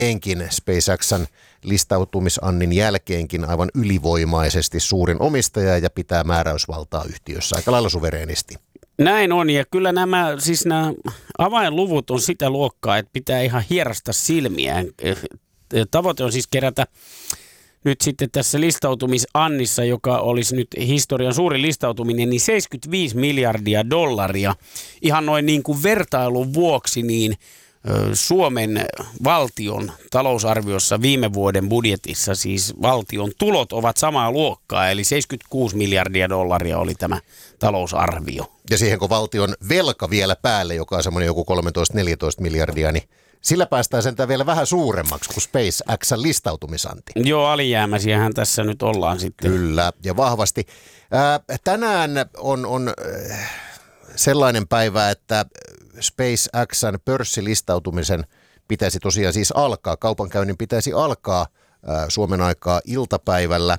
edelleenkin SpaceXn listautumisannin jälkeenkin aivan ylivoimaisesti suurin omistaja ja pitää määräysvaltaa yhtiössä aika lailla suvereenisti. Näin on, ja kyllä nämä avainluvut on sitä luokkaa, että pitää ihan hierasta silmiään. Tavoite on siis kerätä nyt sitten tässä listautumisannissa, joka olisi nyt historian suurin listautuminen, niin $75 miljardia. Ihan noin niin kuin vertailun vuoksi, niin Suomen valtion talousarviossa viime vuoden budjetissa siis valtion tulot ovat samaa luokkaa, eli $76 miljardia oli tämä talousarvio. Ja siihen kun valtion velka vielä päälle, joka on semmoinen joku 13-14 miljardia, niin sillä päästään sentään vielä vähän suuremmaksi kuin SpaceXn listautumisanti. Joo, alijäämäisiähän tässä nyt ollaan sitten. Kyllä, ja vahvasti. Tänään on sellainen päivä, että SpaceXn pörssilistautumisen pitäisi tosiaan siis alkaa. Kaupankäynnin pitäisi alkaa Suomen aikaa iltapäivällä.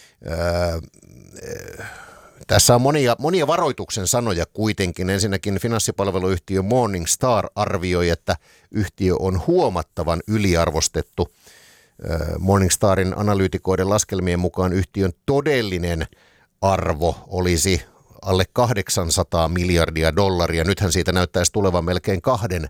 Tässä on monia varoituksen sanoja kuitenkin. Ensinnäkin finanssipalveluyhtiö Morningstar arvioi, että yhtiö on huomattavan yliarvostettu. Morningstarin analyytikoiden laskelmien mukaan yhtiön todellinen arvo olisi alle $800 miljardia. Nythän siitä näyttäisi tulevan melkein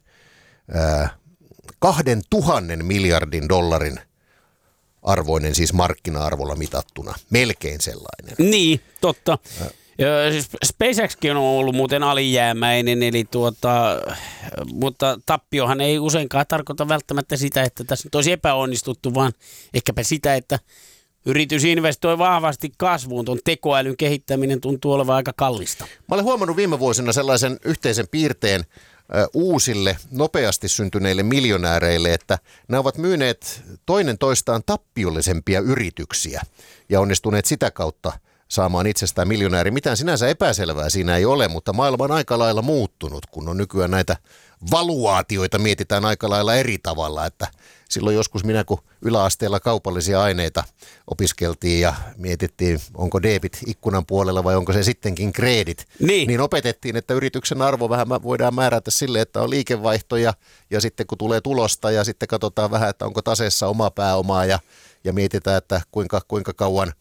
2,000 miljardin dollarin arvoinen, siis markkina-arvolla mitattuna. Melkein sellainen. Niin, totta. SpaceXkin on ollut muuten alijäämäinen, eli mutta tappiohan ei useinkaan tarkoita välttämättä sitä, että tässä nyt olisi epäonnistuttu, vaan ehkäpä sitä, että yritys investoi vahvasti kasvuun. Tuon tekoälyn kehittäminen tuntuu olevan aika kallista. Mä olen huomannut viime vuosina sellaisen yhteisen piirteen uusille, nopeasti syntyneille miljonääreille, että ne ovat myyneet toinen toistaan tappiollisempia yrityksiä ja onnistuneet sitä kautta saamaan itsestään miljonääri. Mitään sinänsä epäselvää siinä ei ole, mutta maailma on aika lailla muuttunut, kun on nykyään näitä valuaatioita mietitään aika lailla eri tavalla, että silloin joskus minä, kun yläasteella kaupallisia aineita opiskeltiin ja mietittiin, onko debit ikkunan puolella vai onko se sittenkin kredit, niin opetettiin, että yrityksen arvo vähän voidaan määrätä sille, että on liikevaihto ja sitten kun tulee tulosta ja sitten katsotaan vähän, että onko taseessa omaa pääomaa ja mietitään, että kuinka kauan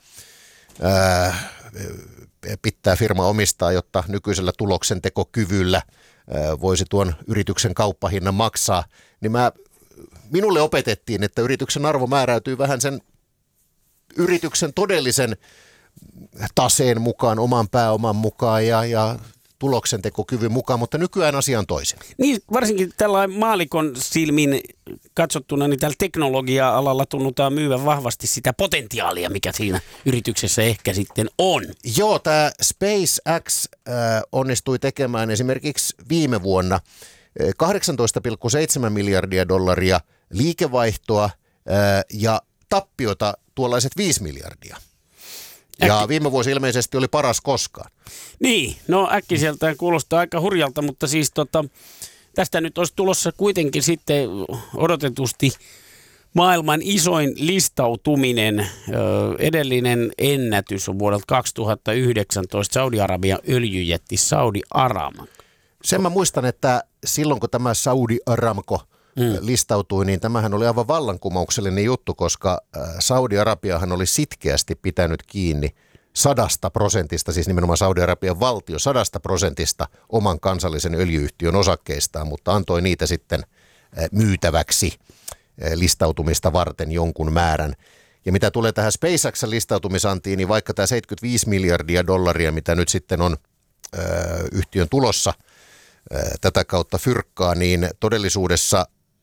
pitää firma omistaa, jotta nykyisellä tuloksentekokyvyllä voisi tuon yrityksen kauppahinnan maksaa, niin minulle opetettiin, että yrityksen arvo määräytyy vähän sen yrityksen todellisen taseen mukaan, oman pääoman mukaan ja tuloksentekokyvyn mukaan, mutta nykyään asia on toisin. Niin, varsinkin tällainen maalikon silmin katsottuna, niin tällä teknologia-alalla tunnutaan myyvän vahvasti sitä potentiaalia, mikä siinä yrityksessä ehkä sitten on. Joo, tämä SpaceX onnistui tekemään esimerkiksi viime vuonna $18,7 miljardia liikevaihtoa ja tappiota tuollaiset 5 miljardia. Ja viime vuosi ilmeisesti oli paras koskaan. Niin, no äkkiseltään kuulostaa aika hurjalta, mutta siis tästä nyt olisi tulossa kuitenkin sitten odotetusti maailman isoin listautuminen. Edellinen ennätys on vuodelta 2019 Saudi-Arabian öljyjätti Saudi Aramco. Sen mä muistan, että silloin kun tämä Saudi Aramco listautui, niin tämähän oli aivan vallankumouksellinen juttu, koska Saudi-Arabiahan oli sitkeästi pitänyt kiinni 100%, siis nimenomaan Saudi-Arabian valtio 100% oman kansallisen öljyyhtiön osakkeistaan, mutta antoi niitä sitten myytäväksi listautumista varten jonkun määrän. Ja mitä tulee tähän SpaceXn listautumisantiin, niin vaikka tämä $75 miljardia, mitä nyt sitten on yhtiön tulossa tätä kautta fyrkkaa, niin todellisuudessa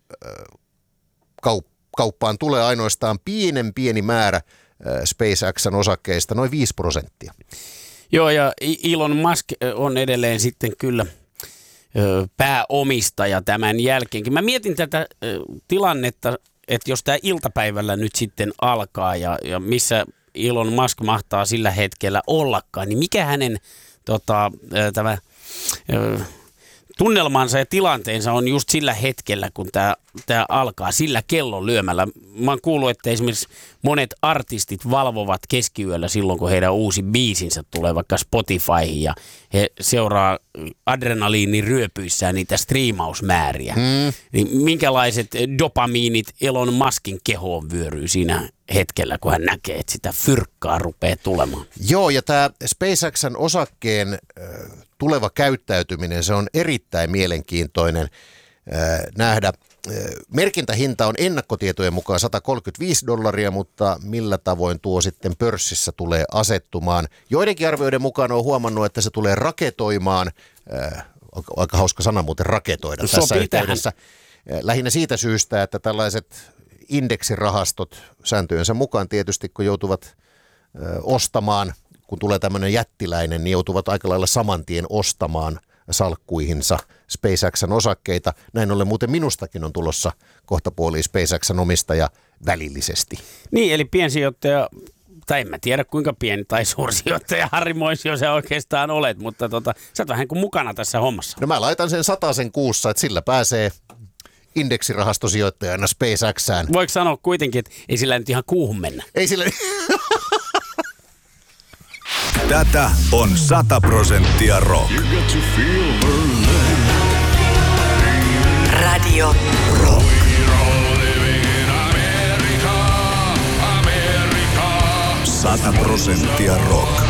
kauppaan tulee ainoastaan pieni määrä SpaceXn osakkeista, noin 5%. Joo, ja Elon Musk on edelleen sitten kyllä pääomistaja tämän jälkeenkin. Mä mietin tätä tilannetta, että jos tämä iltapäivällä nyt sitten alkaa ja missä Elon Musk mahtaa sillä hetkellä ollakaan, niin mikä hänen tämä tunnelmansa ja tilanteensa on just sillä hetkellä, kun tämä alkaa, sillä kellon lyömällä. Mä oon kuullut, että esimerkiksi monet artistit valvovat keskiyöllä silloin, kun heidän uusi biisinsä tulee vaikka Spotifyhin ja he seuraa adrenaliinin ryöpyissään niitä striimausmääriä. Niin minkälaiset dopamiinit Elon Muskin kehoon vyöryy siinä hetkellä, kun hän näkee, että sitä fyrkkaa rupeaa tulemaan? Joo, ja tämä SpaceXn osakkeen tuleva käyttäytyminen, se on erittäin mielenkiintoinen nähdä. Merkintähinta on ennakkotietojen mukaan $135, mutta millä tavoin tuo sitten pörssissä tulee asettumaan? Joidenkin arvioiden mukaan on huomannut, että se tulee raketoimaan, aika hauska sana muuten raketoida tässä yhteydessä. Lähinnä siitä syystä, että tällaiset indeksirahastot sääntöjensä mukaan tietysti, kun joutuvat ostamaan, kun tulee tämmöinen jättiläinen, niin joutuvat aika lailla saman tien ostamaan salkkuihinsa SpaceXn osakkeita. Näin ollen muuten minustakin on tulossa kohtapuoliin SpaceXn omistaja välillisesti. Niin, eli piensijoittaja, tai en mä tiedä kuinka pieni tai suursijoittaja Harri Moisio sä oikeastaan olet, mutta sä oot vähän kuin mukana tässä hommassa. No mä laitan sen 100 kuussa, että sillä pääsee indeksirahastosijoittajana SpaceXään. Voiko sanoa kuitenkin, että ei sillä nyt ihan kuuhun mennä? Ei sillä... Tätä on 100% rock. Radio Rock. 100% rock.